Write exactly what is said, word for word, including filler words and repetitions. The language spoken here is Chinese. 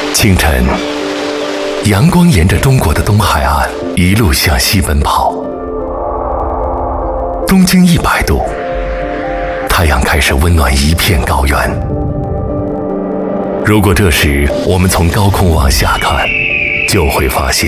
清晨，阳光沿着中国的东海岸一路向西奔跑。东经一百度，太阳开始温暖一片高原。如果这时我们从高空往下看，就会发现，